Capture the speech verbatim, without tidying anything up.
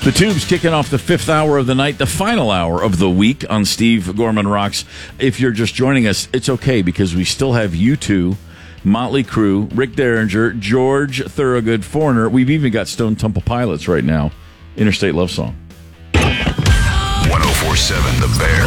The Tubes kicking off the fifth hour of the night, the final hour of the week on Steve Gorman Rocks. If you're just joining us, it's okay because we still have you two, Motley Crue, Rick Derringer, George Thorogood, Foreigner. We've even got Stone Temple Pilots right now. Interstate Love Song. one oh four point seven The Bear.